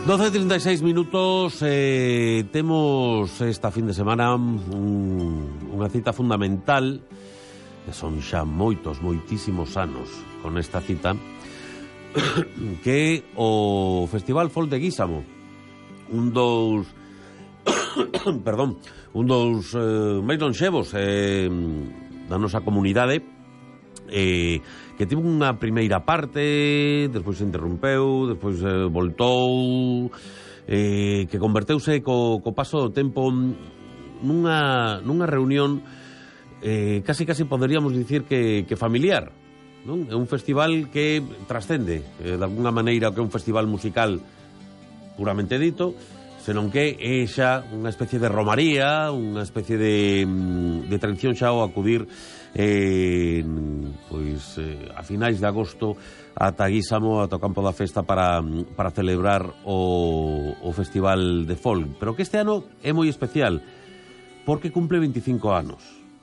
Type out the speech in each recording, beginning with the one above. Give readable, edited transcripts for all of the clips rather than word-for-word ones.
12:36 minutos. Temos esta fin de semana unha cita fundamental, que son xa moitísimos anos con esta cita, que é o Festival Folk de Guísamo, un dos máis lonxevos da nosa comunidade, que tivo unha primeira parte, despois se interrompeu, despois voltou, que converteuse co paso do tempo nunha reunión casi poderíamos dicir que familiar, non? É un festival que trascende de alguna maneira o que é un festival musical puramente dito, senón que é xa unha especie de romaría, unha especie de tradición xa ao acudir a finais de agosto ata Guísamo, ata o campo da festa para celebrar o Festival de Folk, pero que este ano é moi especial porque cumple 25 anos.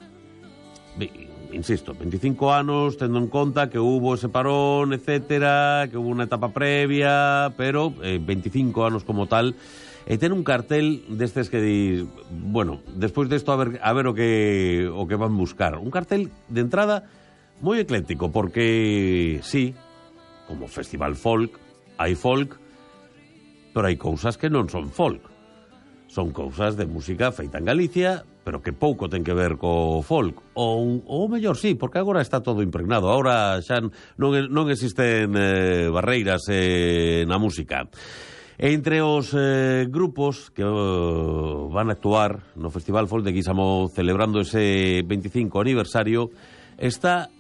Insisto, 25 anos, tendo en conta que hubo ese parón, etcétera, que hubo unha etapa previa, pero 25 anos como tal. E ten un cartel destes que di, bueno, despois desto a ver o que van buscar. Un cartel de entrada moi ecléctico, porque sí, como festival folk, hai folk, pero hai cousas que non son folk. Son cousas de música feita en Galicia, pero que pouco ten que ver co folk. Ou mellor sí, porque agora está todo impregnado. Agora xa non existen barreiras na música. Entre os grupos que van a actuar no Festival Folk de Guísamo celebrando ese 25 aniversario está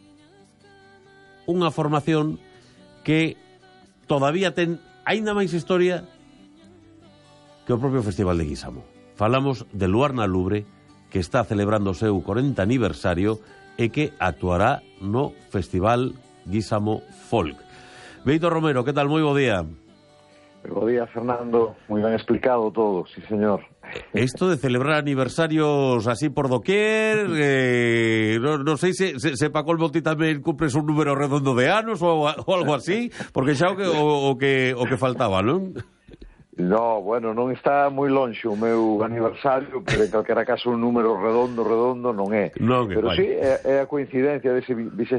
unha formación que todavía ten aínda máis historia que o propio Festival de Guísamo. Falamos de Luarna Lubre, que está celebrando o seu 40 aniversario e que actuará no Festival Guísamo Folk. Beito Romero, que tal? Moi bo día. Bo día, Fernando. Moi ben explicado todo, sí, señor. Esto de celebrar aniversarios así por doquier, non sei se pa colmo ti tamén cumples un número redondo de anos ou algo así, porque xa o que faltaba, non? No, bueno, non está moi lonxe o meu aniversario, pero en calquera caso un número redondo non é. Pero sí, é a coincidencia dese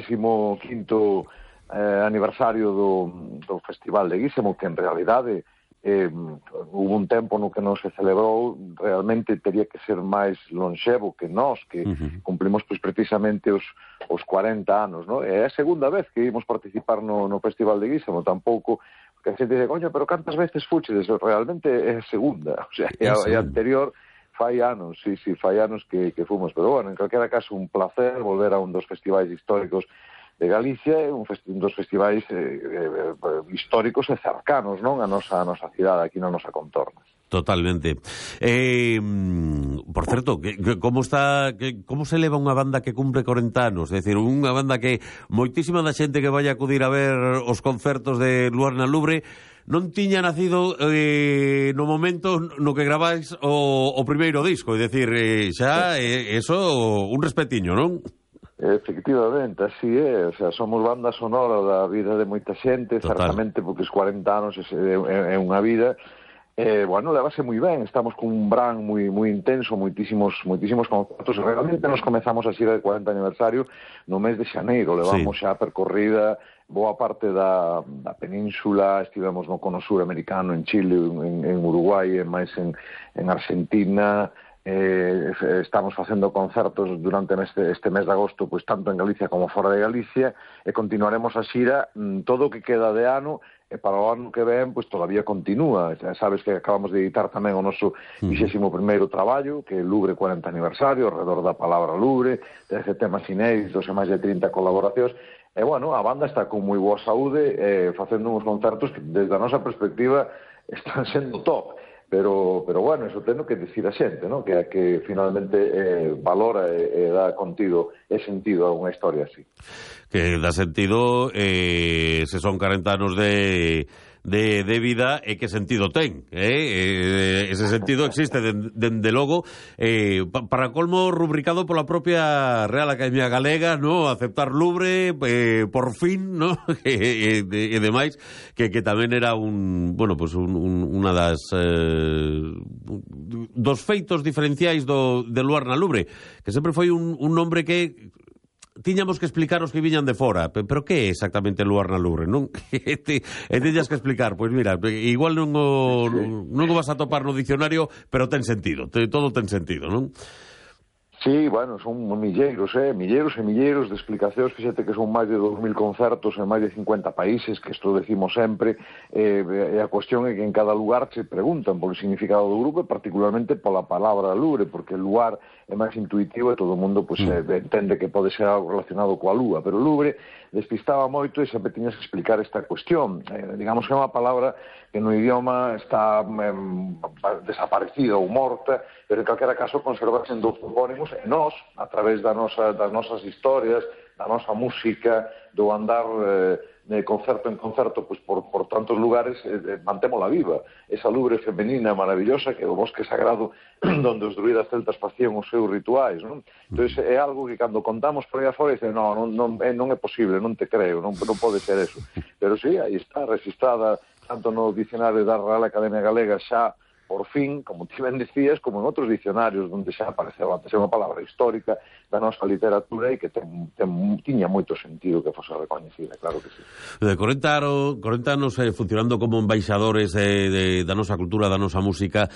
25º aniversario do Festival de Guísamo, que en realidade hubo un tempo no que non se celebrou, realmente teria que ser máis lonxevo que nós, que cumplimos precisamente os 40 anos, non? É a segunda vez que ímos participar no Festival de Guísamo, tampouco, porque a xente dice, coño, pero cantas veces fuchedes? Realmente é a segunda, o sea, é a anterior, fai anos, sí, fai anos que fomos, pero bueno, en calquera caso un placer volver a un dos festivais históricos de Galicia, un dos festivais históricos e cercanos, non? A nosa cidade, aquí na nosa contorna. Totalmente. Por certo, como se leva unha banda que cumpre 40 anos? É dicir, unha banda que moitísima da xente que vai a acudir a ver os concertos de Luarna Lubre non tiña nacido no momento no que graváis o primeiro disco, é dicir, xa eso un respetiño, non? Efectivamente, así é, o sea, somos banda sonora da vida de moita xente. Total. Certamente porque os 40 anos é unha vida, bueno, levase moi ben, estamos con un brán moi intenso, moitísimos concertos. Realmente nos comezamos a xira de 40 aniversario no mes de xaneiro, levamos xa percorrida boa parte da península, estivemos no cono sur americano, en Chile, en Uruguai, e máis en Argentina. Estamos facendo concertos durante este mes de agosto, pois tanto en Galicia como fora de Galicia, e continuaremos a xira todo o que queda de ano, e para o ano que ven, pois todavía continúa. Sabes que acabamos de editar tamén o noso 21º traballo, que é Lubre 40 aniversario, alrededor da palabra Lubre, 13 temas inéditos e máis de 30 colaboracións. E, bueno, a banda está con moi boa saúde, facendo uns concertos que, desde a nosa perspectiva, están sendo top. Pero bueno, eso teno que dicir a xente, ¿no? Que finalmente valora e dá contido e sentido a unha historia así. Que dá sentido, se son 40 anos de de vida e que sentido ten, ese sentido existe dende logo, para colmo rubricado pola propia Real Academia Galega, no, aceptar Lubre por fin, no, e demais, que tamén era unha das dos feitos diferenciais de Luar na Lubre, que sempre foi un nombre que tiñamos que explicar os que viñan de fora, pero que é exactamente Luar na Lubre, non? E tiñas que explicar, pois mira, igual non o vas a topar no dicionario, pero ten sentido, todo ten sentido, non? Sí, bueno, son milleiros e milleiros de explicacións, fíxate que son máis de 2000 concertos en máis de 50 países, que isto decimos sempre, e a cuestión é que en cada lugar se preguntan polo significado do grupo, e particularmente pola palabra Lubre, porque el lugar é máis intuitivo e todo o mundo entende que pode ser algo relacionado coa lúa, pero Lubre despistaba moito e sempre tiñas que explicar esta cuestión. Digamos que é unha palabra que no idioma está desaparecida ou morta, pero en calquera caso conservarse en dous topónimos, e nós, a través das nosas historias, da nosa música, do andar de concerto en concerto pois por tantos lugares, mantémola viva. Esa Lubre femenina maravillosa que é o bosque sagrado onde os druidas celtas facían os seus rituais, non? Entón é algo que cando contamos por aí afora dice, non é posible, non te creo, non pode ser eso. Pero sí, aí está registrada tanto no dicionario da Real Academia Galega xa por fin, como ti ben decías, como en outros dicionarios onde xa apareceu antes, é unha palabra histórica da nosa literatura e que tiña moito sentido que fose recoñecida, claro que sí. 40 anos funcionando como embaixadores da nosa cultura, da nosa música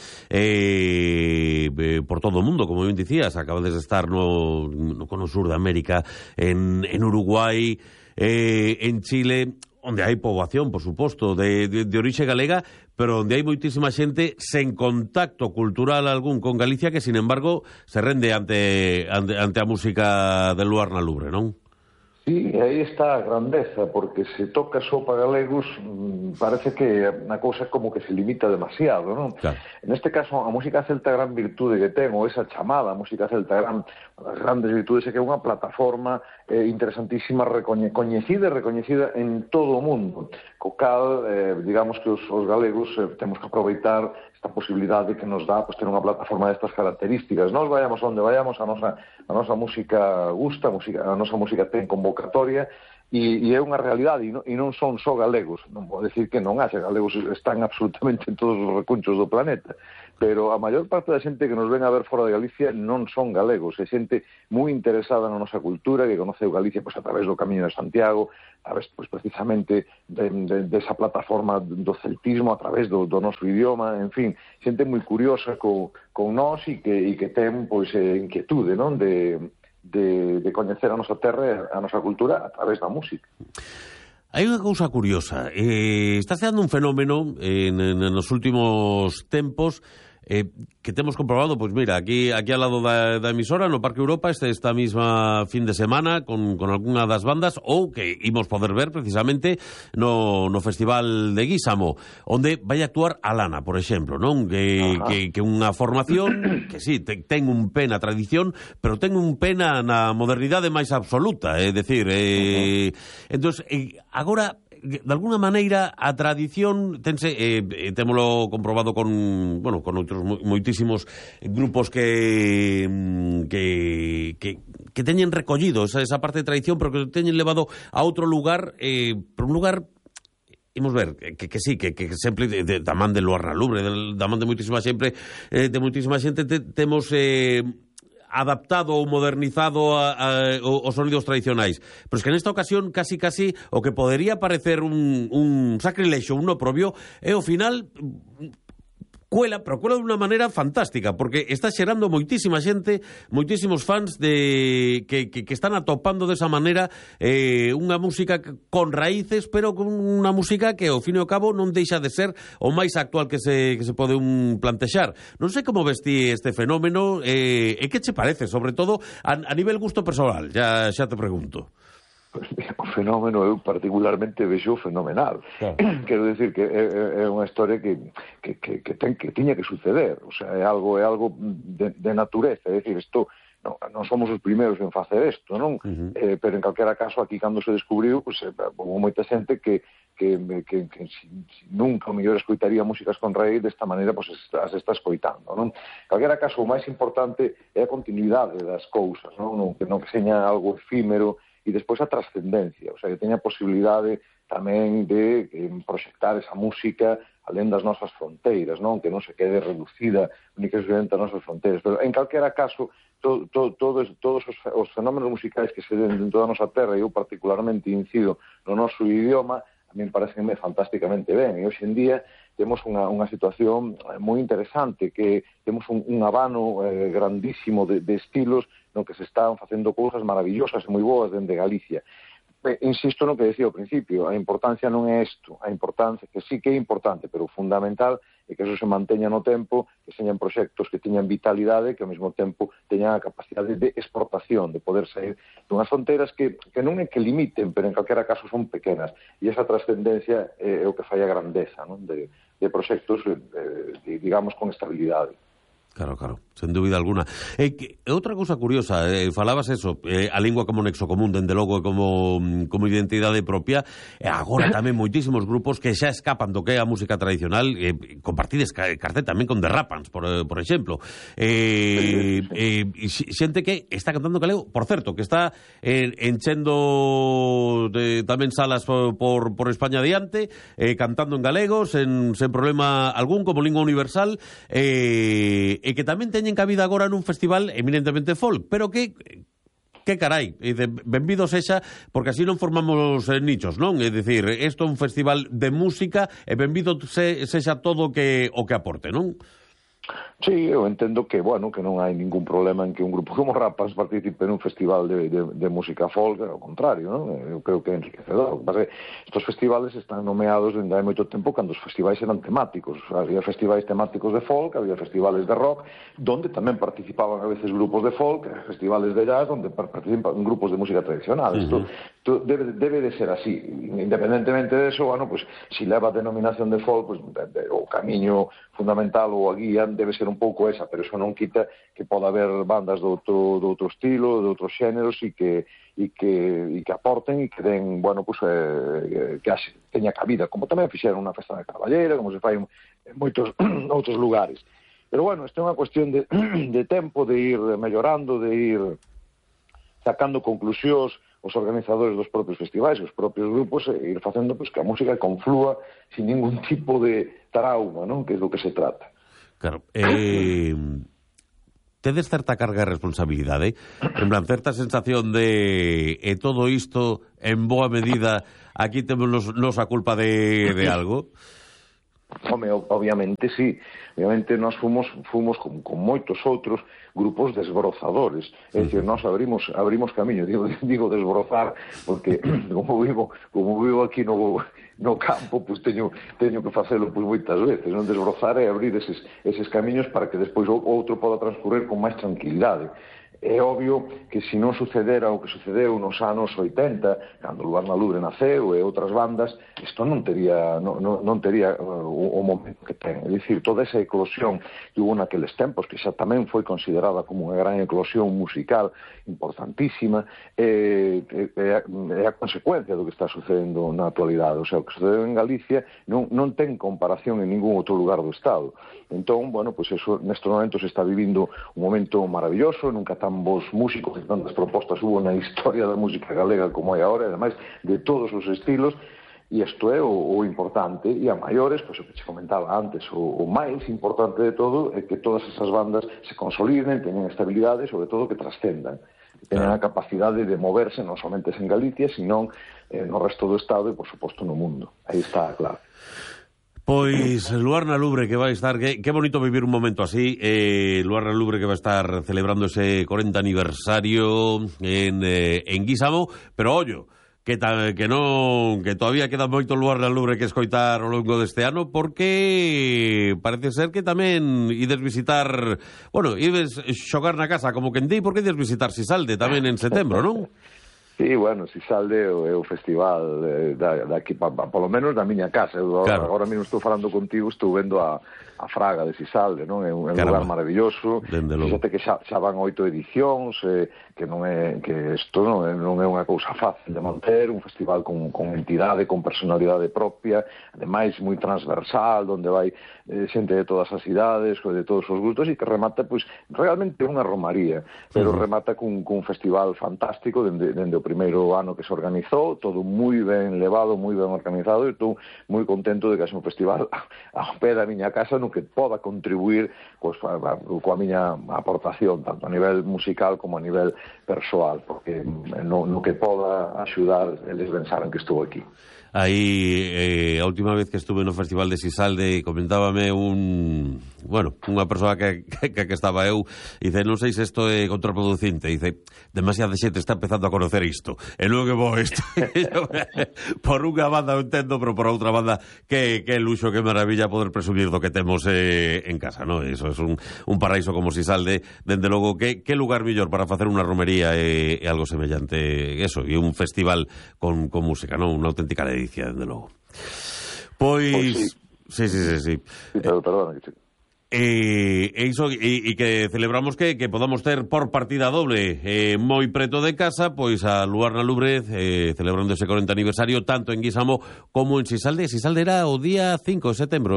por todo o mundo, como ben dicías, acabades de estar no cono sur de América, en Uruguai, en Chile, onde hai poboación, por suposto, de orixe galega, pero onde hai moitísima xente sen contacto cultural algún con Galicia que, sin embargo, se rende ante a música de Luar na Lubre, non? Sí, aí está a grandeza, porque se toca só para galegos, parece que a cousa como que se limita demasiado, non? Claro. Neste caso, a música celta, gran virtude que ten, ou esa chamada música celta, as grandes virtudes, é que é unha plataforma interesantísima, coñecida en todo o mundo, co cal, digamos que os galegos temos que aproveitar esta posibilidade que nos dá ter unha plataforma destas características. Nós vayamos onde vayamos, a nosa música gusta, a nosa música ten convocatoria, e é unha realidade, e non son só galegos. Non vou decir que non haxe, galegos están absolutamente en todos os recunchos do planeta, pero a maior parte da xente que nos ven a ver fora de Galicia non son galegos, é xente moi interesada na nosa cultura, que conoceu Galicia a través do Camiño de Santiago, a través precisamente desa plataforma do celtismo, a través do noso idioma, en fin, xente moi curiosa con nós e que ten inquietude, non, de coñecer a nosa terra e a nosa cultura a través da música. Hai unha cousa curiosa, está se dando un fenómeno nos últimos tempos que temos comprobado, pois mira, aquí ao lado da emisora, no Parque Europa, esta mesma fin de semana, con algunha das bandas, ou que imos poder ver precisamente no Festival de Guísamo, onde vai actuar Alana, por exemplo, non? Que unha formación que sí, ten un pé na tradición, pero ten un pé na modernidade máis absoluta, é dicir, entón, agora, de alguna maneira, a tradición témolo comprobado con outros moitísimos grupos que teñen recollido esa parte de tradición, pero que teñen levado a outro lugar, por un lugar, imos ver, que sí, que sempre da man de Luar na Lubre, da man de moitísima xente, temos adaptado ou modernizado os sonidos tradicionais. Pero es que nesta ocasión casi o que podería parecer un sacrilexo, un oprobio, é ao final cuela de unha maneira fantástica, porque está xerando moitísima xente, moitísimos fans que están atopando desa maneira unha música con raíces, pero con unha música que ao fin e ao cabo non deixa de ser o máis actual que se pode plantexar. Non sei como vestí este fenómeno, e que che parece, sobre todo a nivel gusto personal, xa te pregunto. Pois mira, o fenómeno eu particularmente vexo fenomenal. Claro. Quero decir que é unha historia que tiña que suceder, o sea, é algo de natureza, é dicir, isto non somos os primeiros en facer isto, non? Pero en calquera caso, aquí cando se descubriu, pues, houve moita xente que nunca o mellor escoitaría músicas con raíz desta maneira, pues as está escoitando, non? En calquera caso, o máis importante é a continuidade das cousas, non? Que non que seña algo efímero, e despois a trascendencia, o sea, que teña a posibilidade tamén de proxectar esa música alén das nosas fronteiras, non? Que non se quede reducida únicamente ás nosas fronteiras. Pero, en calquera caso, todos os fenómenos musicais que se den dentro da nosa terra, e eu particularmente incido no noso idioma, a mí parecenme fantásticamente ben. E hoxe en día temos unha situación moi interesante, que temos un abano grandísimo de estilos no que se están facendo cousas maravillosas e moi boas dende Galicia. Insisto no que decía ao principio, a importancia non é isto, a importancia, que sí que é importante, pero o fundamental é que eso se manteña no tempo, que señan proxectos que teñan vitalidade, que ao mesmo tempo teñan a capacidade de exportación, de poder sair dunhas fronteiras que non é que limiten, pero en calquera caso son pequenas, e esa trascendencia é o que fai a grandeza, non? De proxectos, digamos, con estabilidade. Claro, sen dúbida alguna. Outra cousa curiosa, falabas eso, a lingua como nexo común, dende logo, como identidade propia, e agora tamén moitísimos grupos que xa escapan do que é a música tradicional, compartides cartel tamén con The Rapans, por exemplo. Xente que está cantando galego, por certo, que está enchendo tamén salas por España adiante, cantando en galego, sen problema algún, como lingua universal, e que tamén teñen cabida agora nun festival eminentemente folk, pero que carai, benvido sexa, porque así non formamos nichos, non? É dicir, isto é un festival de música e benvido sexa todo o que aporte, non? Sí, eu entendo que, bueno, que non hai ningún problema en que un grupo como Rapans participe nun festival de música folk, ao contrario, non? Eu creo que é enriquecedor. O que pasa é que estos festivales están nomeados dende hai moito tempo cando os festivais eran temáticos. O sea, había festivais temáticos de folk, había festivales de rock, donde tamén participaban a veces grupos de folk, festivales de jazz, donde participan grupos de música tradicional. Isto debe de ser así. Independentemente de eso, bueno, pues, si leva a denominación de folk, pues, o camiño fundamental ou a guía debe ser un pouco esa, pero eso non quita que poda haber bandas do outro estilo, de outros xéneros, e que aporten e que den, bueno, pues, que teña cabida, como tamén fixeron unha festa de Caballera, como se fai en moitos outros lugares. Pero, bueno, esta é unha cuestión de tempo, de ir mellorando, de ir sacando conclusións os organizadores dos propios festivais, os propios grupos, e ir facendo, pues, que a música conflúa sin ningún tipo de trauma, non? Que é do que se trata. Claro. Tedes certa carga de responsabilidade? En plan, certa sensación de todo isto, en boa medida, aquí temos nos a culpa de algo? Home, obviamente sí. Obviamente nós fomos con moitos outros grupos desbrozadores. É dicir, nós abrimos camiño, digo desbrozar, porque como vivo aquí no campo, pues teño que facelo pues moitas veces. Non desbrozar é abrir eses camiños para que despois outro poda transcurrir con máis tranquilidade. É obvio que se non sucedera o que sucedeu nos anos 80, cando Luar na Lubre naceu e outras bandas, isto non tería o momento que ten. É dicir, toda esa eclosión que hubo naqueles tempos, que xa tamén foi considerada como unha gran eclosión musical importantísima, é a consecuencia do que está sucedendo na actualidade. O sea, o que sucedeu en Galicia non ten comparación en ningún outro lugar do Estado. Entón, bueno, pues eso, nestes momentos se está vivindo un momento maravilloso, nunca tan bons músicos e tantas propostas hubo na historia da música galega como hai agora, e ademais de todos os estilos, e isto é o importante, e a maiores, pois o que se comentaba antes, o máis importante de todo é que todas esas bandas se consoliden, teñen estabilidade e sobre todo que trascendan, que teñan a capacidade de moverse non somente en Galicia, senón no resto do Estado e, por suposto, no mundo. Aí está, claro. Pois Luar na Lubre, que vai estar... Que bonito vivir un momento así. Luar na Lubre, que vai estar celebrando ese 40 aniversario en Guisamo. Pero, ollo, que todavía queda moito Luar na Lubre que escoitar ao longo deste ano, porque parece ser que tamén ides visitar... Bueno, ides xogar na casa como quen di, porque ides visitar Sisalde tamén en setembro, non? Sí, bueno, Sisalde é o festival daqui, polo menos da miña casa. Eu agora mesmo estou falando contigo, estou vendo a Fraga de Sisalde, non? É un lugar maravilloso. Fíxate que xa van 8 edicións, que non é que isto non é unha cousa fácil de manter, un festival con entidade, con personalidade propia, ademais moi transversal, onde vai xente de todas as idades, de todos os gustos, e que remata, pois, realmente unha romaría, pero remata cun festival fantástico dende o primeiro ano que se organizou, todo moi ben levado, moi ben organizado, e estou moi contento de que haxe un festival ao pé da miña casa no que poda contribuir coa miña aportación, tanto a nivel musical como a nivel persoal, porque no que poda axudar, eles pensaron que estou aquí. Aí, a última vez que estuve no Festival de Sisalde, comentábame unha persoa que estaba eu, dice, non sei se isto é contraproducente, dice, demasiada xente está empezando a conocer isto, e non é bo isto. Por unha banda eu entendo, pero por outra banda, que luxo, que maravilla poder presumir do que temos en casa, non? Eso é un paraíso como Sisalde, dende logo, que lugar mellor para facer unha romería e algo semellante, eso, e un festival con música, non? Unha auténtica edición, dende logo. Pois... Sí. Perdona, que iso, e que celebramos que podamos ter por partida doble moi preto de casa, pois a Luarna Lubre celebrando ese 40 aniversario tanto en Guisamo como en Sisalde. Sisalde era o día 5 de setembro,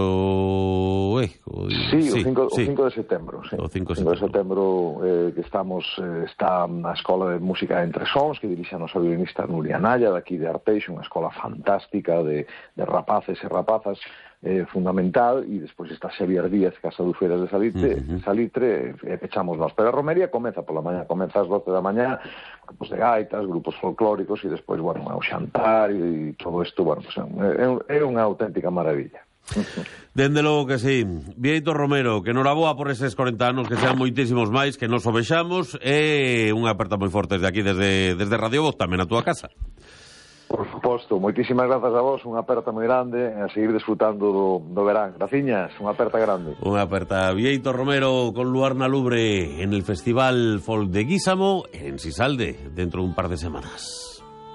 Sí, o 5 de setembro, sí. O 5 de setembro que está a Escola de Música Entre Sons, que dirixe a nosa violinista Nuria Naya, daqui de Arteixo, unha escola fantástica de rapaces e rapazas, fundamental, e despois está Xavier Díaz, Casa do Feiras de Salitre, e pechamos nós. Pero a romería comeza pola mañá, comeza ás 12 da mañá, grupos de gaitas, grupos folclóricos, e despois, bueno, ao xantar e todo isto, bueno, pues, é unha auténtica maravilla. Dende logo que sí. Bieito Romero, que noraboa por eses 40 anos, que sean moitísimos máis, que nos o vexamos, e unha aperta moi forte desde aquí, desde Radio Voz, tamén a túa casa. Por suposto, moitísimas grazas a vos, unha aperta moi grande, a seguir disfrutando do verán. Graciñas, unha aperta grande. Unha aperta. Bieito Romero con Luarna Lubre en el Festival Folk de Guisamo en Sisalde, dentro dun par de semanas.